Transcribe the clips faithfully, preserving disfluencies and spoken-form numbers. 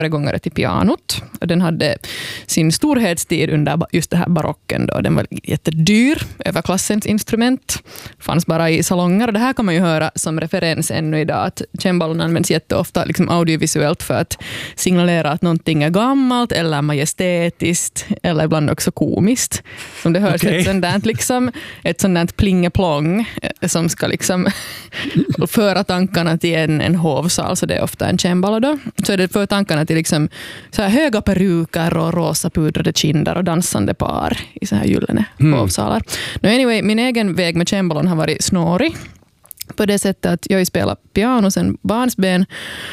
föregångare till pianot. Och den hade sin storhetstid under just det här barocken då. Den var jättedyr, överklassens instrument. Fanns bara i salonger. Och det här kan man ju höra som referens ännu idag. Att cembalon används jätteofta liksom audiovisuellt för att signalera att någonting är gammalt eller majestätiskt eller ibland också komiskt. Som det hörs okay. ett sånt där, liksom, ett sånt där plingeplong som ska liksom föra tankarna till en, en hovsal. Så det är ofta en cembalo då. Så är det för tankarna till liksom så här höga peruker och rosa pudrade kinder och dansande par i så här gyllene mm. hovsalar. No, anyway, min egen väg med cembalon har varit snårig. På det sättet att jag spelar piano sedan barnsben.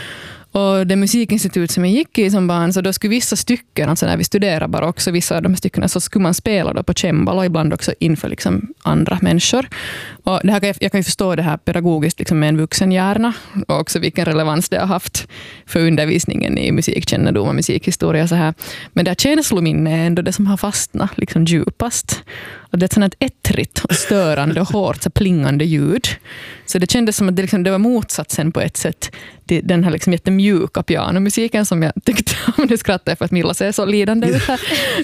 Och det musikinstitut som jag gick i som barn, så då skulle vissa stycken, alltså när vi studerar barock, så vissa av de stycken så skulle man spela då på cembalo, ibland också inför liksom andra människor. Och det här kan jag, jag kan ju förstå det här pedagogiskt liksom med en vuxen hjärna, och också vilken relevans det har haft för undervisningen i musikkännedom och musikhistoria så här. Men det här känslominne är ändå det som har fastnat liksom djupast. Och det är ett sånt ettrigt och störande och hårt så plingande ljud. Så det kändes som att det, liksom, det var motsatsen på ett sätt. Det, den här liksom jättemjuka pianomusiken som jag tyckte om. Det skrattade för att Milla ser så lidande ut här.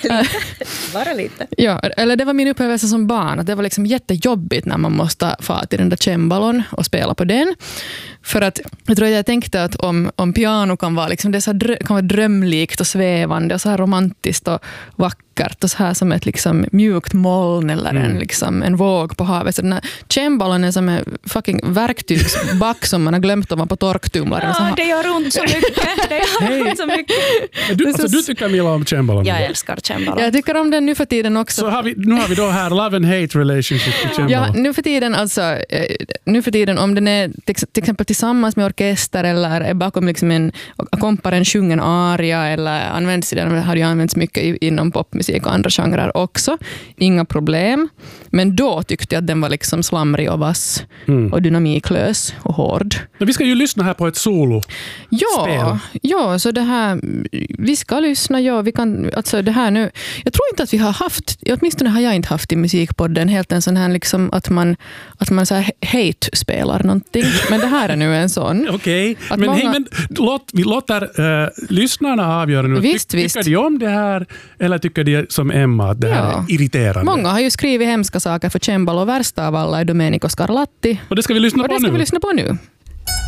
Bara lite. Ja, eller det var min upplevelse som barn. Att det var liksom jättejobbigt när man måste få till den där cembalon och spela på den. För att jag tror att jag tänkte att om, om piano kan vara, liksom, det så drö, kan vara drömlikt och svävande och så här romantiskt och vackert och så här som ett liksom mjukt moln eller mm. en, liksom, en våg på havet. Så den här cembalon är som en fucking verktygsback som man har glömt att vara på torktumlaren. Ja, det gör ont så mycket. Det gör ont så mycket. Du, alltså, du tycker Milla om cembalon? Jag älskar cembalon. Jag tycker om den nu för tiden också. Så har vi, nu har vi då här love and hate relationship med cembalon. Ja, nu för tiden alltså, nu för tiden om den är till, till exempel tillsammans med orkester eller är bakom liksom en komparen sjungen aria eller används i den, har ju använts mycket inom popmusik och andra genrer också. Inga problem. Men då tyckte jag att den var liksom slamrig och vass mm. och dynamiklös och hård. Men vi ska ju lyssna här på ett solo. Ja, ja, så det här vi ska lyssna, ja, vi kan alltså det här nu. Jag tror inte att vi har haft, åtminstone har jag inte haft i musikpodden helt en sån här liksom att man att man så här hate spelar någonting, men det här är nu en sån. Okej, okay. men, många... hey, men låt, vi låter uh, lyssnarna avgöra nu. Visst, Ty, visst. Tycker de om det här eller tycker de som Emma att det här ja. är irriterande? Många har ju skrivit hemska saker för cembalo, och värsta av alla är Domenico Scarlatti. Och det ska vi lyssna och på det ska nu. vi lyssna på nu.